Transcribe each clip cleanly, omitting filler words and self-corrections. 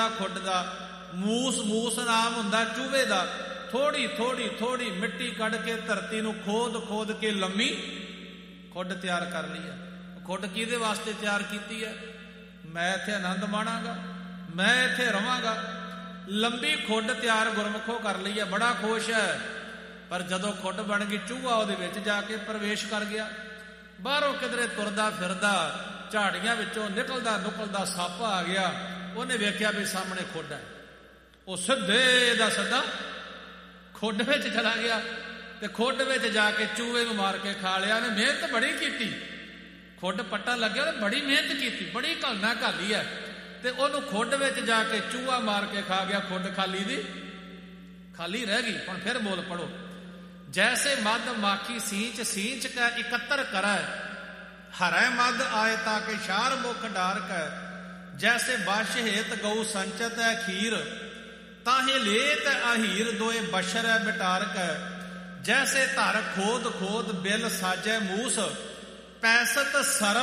ਖੁੱਡ ਦਾ। ਮੂਸ ਨਾਮ ਹੁੰਦਾ ਚੂਹੇ ਦਾ। ਥੋੜੀ ਥੋੜੀ ਥੋੜੀ ਮਿੱਟੀ ਕੱਢ ਕੇ ਧਰਤੀ ਨੂੰ ਖੋਦ ਕੇ ਲੰਮੀ ਖੁੱਡ ਤਿਆਰ ਕਰ ਲਈ ਹੈ। ਖੁੱਡ ਕਿਹਦੇ ਵਾਸਤੇ ਤਿਆਰ ਕੀਤੀ ਹੈ? ਮੈਂ ਇੱਥੇ ਆਨੰਦ ਮਾਣਾਂਗਾ, ਮੈਂ ਇੱਥੇ ਰਵਾਂਗਾ। ਲੰਬੀ ਖੁੱਡ ਤਿਆਰ ਗੁਰਮੁਖੋ ਕਰ ਲਈ ਹੈ, ਬੜਾ ਖੁਸ਼ ਹੈ। ਪਰ ਜਦੋਂ ਖੁੱਡ ਬਣ ਗਈ, ਚੂਹਾ ਉਹਦੇ ਵਿੱਚ ਜਾ ਕੇ ਪ੍ਰਵੇਸ਼ ਕਰ ਗਿਆ। ਬਾਹਰੋਂ ਕਿਧਰੇ ਤੁਰਦਾ ਫਿਰਦਾ ਝਾੜੀਆਂ ਵਿੱਚੋਂ ਨਿਕਲਦਾ ਸੱਪ ਆ ਗਿਆ। ਉਹਨੇ ਵੇਖਿਆ ਵੀ ਸਾਹਮਣੇ ਖੁੱਡ ਹੈ। ਉਹ ਸਿੱਧੇ ਦਾ ਸਿੱਧਾ ਖੁੱਡ ਵਿੱਚ ਚਲਾ ਗਿਆ ਤੇ ਖੁੱਡ ਵਿੱਚ ਜਾ ਕੇ ਚੂਹੇ ਨੂੰ ਮਾਰ ਕੇ ਖਾ ਲਿਆ। ਉਹਨੇ ਮਿਹਨਤ ਬੜੀ ਕੀਤੀ, ਖੁੱਡ ਪੱਟਣ ਲੱਗਿਆ, ਉਹਨੇ ਬੜੀ ਮਿਹਨਤ ਕੀਤੀ, ਬੜੀ ਘਾਲਣਾ ਘਾਲੀ ਹੈ ਤੇ ਉਹਨੂੰ ਖੁੱਡ ਵਿੱਚ ਜਾ ਕੇ ਚੂਹਾ ਮਾਰ ਕੇ ਖਾ ਗਿਆ। ਖੁੱਡ ਖਾਲੀ ਦੀ ਖਾਲੀ ਰਹਿ ਗਈ। ਹੁਣ ਫਿਰ ਬੋਲ ਪੜੋ। ਜੈਸੇ ਮਦ ਮਾਖੀ ਸੀਂਚ ਕੈ ਇਕੱਤਰ ਕਰੈ, ਹਰੈ ਮਦ ਆਏ ਤਾਂ ਕੇ ਸ਼ਾਰ ਮੁਖ ਡਾਰਕ ਹੈ। ਜੈਸੇ ਬਾਸ਼ ਹੇਤ ਗਊ ਸੰਚਤ ਹੈ ਖੀਰ, ਤਾਹੇ ਲੇਤ ਅਹੀਰ ਦੋਏ ਬਸ਼ਰ ਹੈ ਬਿਟਾਰਕ ਹੈ। ਜੈਸੇ ਧਰ ਖੋਦ ਬਿਲ ਸਾਜੈ ਮੂਸ, ਪੈਸਤ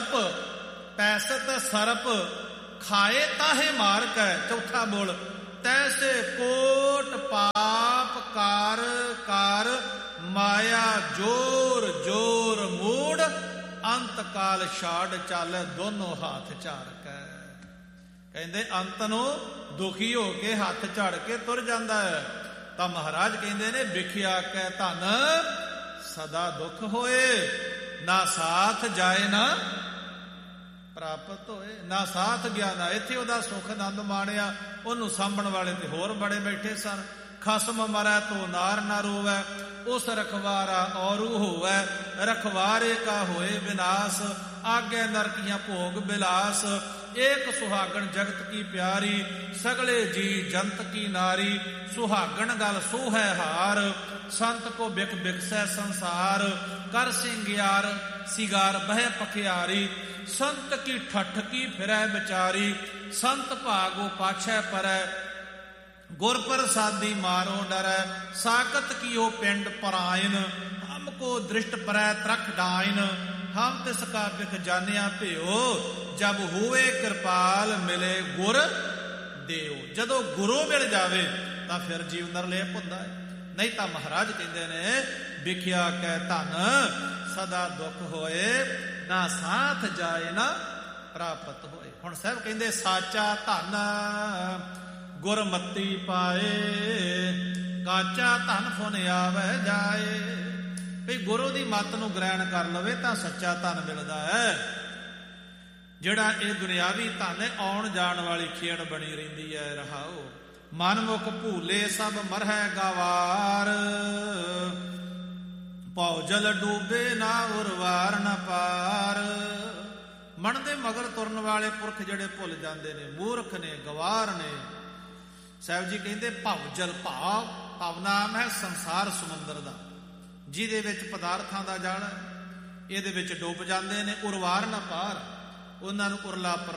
ਸਰਪ ਖਾਏ ਤਾਹੇ ਮਾਰਕ ਹੈ। ਚੌਥਾ ਬੋਲ। ਤੈਸੇ ਕੋਟ ਪਾਪ ਕਾਰ ਮਾਇਆ ਜੋਰ ਮੂੜ, ਅੰਤ ਕਾਲ ਛਾੜ ਚਾਲੇ ਦੋਨੋਂ ਹੱਥ ਝਾਰਕ ਹੈ। ਕਹਿੰਦੇ ਅੰਤ ਨੂੰ ਦੁਖੀ ਹੋ ਕੇ ਹੱਥ ਝਾੜ ਕੇ ਤੁਰ ਜਾਂਦਾ ਹੈ। ਤਾਂ ਮਹਾਰਾਜ ਕਹਿੰਦੇ ਨੇ ਵਿਖਿਆ ਕੈ ਧਨ ਸਦਾ ਦੁੱਖ ਹੋਏ, ਨਾ ਸਾਥ ਜਾਏ ਨਾ ਪ੍ਰਾਪਤ ਹੋਏ। ਨਾ ਸਾਥ ਗਿਆ ਨਾ ਇੱਥੇ ਉਹਦਾ ਸੁੱਖ ਆਨੰਦ ਮਾਣਿਆ। ਉਹਨੂੰ ਸਾਂਭਣ ਵਾਲੇ ਤੇ ਹੋਰ ਬੜੇ ਬੈਠੇ ਸਨ। ਖਸਮ ਮਰੈ ਤੋ ਨਾਰ ਨਾ ਰੋਵੈ, ਉਸ ਰਖਵਾਰਾ ਔਰੂ ਹੋਵੈ। ਰਖਵਾਰੇ ਕਾ ਹੋਏ ਵਿਨਾਸ਼, ਆਗੇ ਨਰਕੀਆਂ ਭੋਗ ਬਿਲਾਸ। ਏਕ ਸੁਹਾਗਣ ਜਗਤ ਕੀ ਪਿਆਰੀ, ਸਗਲੇ ਜੀ ਜੰਤ ਕੀ ਨਾਰੀ। ਸੁਹਾਗਣ ਗਲ ਸੋਹੈ ਹਾਰ, ਸੰਤ ਕੋ ਬਿਕ ਬਿਕਸੈ ਸੰਸਾਰ। ਕਰ ਸਿੰਗਾਰ ਬਹਿ ਪਖਿਆਰੀ, ਸੰਤ ਕੀ ਠੱਠ ਕੀ ਫਿਰੈ ਵਿਚਾਰੀ। ਸੰਤ ਭਾਗੋ ਪਾਛੈ ਪਰੈ, ਗੁਰ ਪ੍ਰਸਾਦੀ ਮਾਰੋ ਡਰੈ। ਸਾਕਤ ਕੀਓ ਪਿੰਡ ਪਰਾਇਨ, ਹਮ ਕੋ ਦ੍ਰਿਸ਼ਟ ਪਰੈ ਤਰਖ ਡਾਇਨ। ਹਮ ਤਿਸ ਕਾ ਬਿਖ ਜਾਣਿਆ ਭਿਓ, ਜਬ ਹੋਵੇ ਕਿਰਪਾਲ ਮਿਲੇ ਗੁਰ ਦੇਓ। ਜਦੋਂ ਗੁਰੂ ਮਿਲ ਜਾਵੇ ਤਾਂ ਫਿਰ ਜੀਵ ਨਿਰਲੇਪ ਹੁੰਦਾ ਹੈ। ਨਹੀਂ ਤਾਂ ਮਹਾਰਾਜ ਕਹਿੰਦੇ ਨੇ ਵਿਖਿਆ ਕੈ ਧਨ ਸਦਾ ਦੁੱਖ ਹੋਏ, ਨਾ ਸਾਥ ਜਾਏ ਨਾ ਪ੍ਰਾਪਤ ਹੋਏ। ਹੁਣ ਸਾਹਿਬ ਕਹਿੰਦੇ ਸਾਚਾ ਧਨ ਗੁਰਮਤੀ ਪਾਏ, ਕਾਚਾ ਧਨ ਫੁਨ ਆਵੈ ਜਾਏ। ਵੀ ਗੁਰੂ ਦੀ ਮੱਤ ਨੂੰ ਗ੍ਰਹਿਣ ਕਰ ਲਵੇ ਤਾਂ ਸੱਚਾ ਧਨ ਮਿਲਦਾ ਹੈ। ਜਿਹੜਾ ਇਹ ਦੁਨਿਆਵੀ ਧਨ ਹੈ, ਆਉਣ ਜਾਣ ਵਾਲੀ ਖੇਡ ਬਣੀ ਰਹਿੰਦੀ ਹੈ। ਰਹਾਓ ਮਨਮੁਖ ਭੂਲੇ ਸਭ ਮਰਹਿ ਗਵਾਰ, ਭਉ ਜਲ ਡੂਬੇ ਨਾ ਉਰਵਾਰ ਨਾ ਪਾਰ। ਮਨ ਦੇ ਮਗਰ ਤੁਰਨ ਵਾਲੇ ਪੁਰਖ ਜਿਹੜੇ ਭੁੱਲ ਜਾਂਦੇ ਨੇ, ਮੂਰਖ ਨੇ, ਗਵਾਰ ਨੇ। ਸਾਹਿਬ ਜੀ ਕਹਿੰਦੇ ਭਵ ਜਲ, ਭਵ ਨਾਮ ਹੈ ਸੰਸਾਰ ਸਮੁੰਦਰ ਦਾ, ਜਿਹਦੇ ਵਿੱਚ ਪਦਾਰਥਾਂ ਦਾ ਜਾਲ ਹੈ। ਇਹਦੇ ਵਿੱਚ ਡੁੱਬ ਜਾਂਦੇ ਨੇ। ਉਰਵਾਰ ਨਾ ਪਾਰ, ਉਹਨਾਂ ਨੂੰ ਉਰਲਾ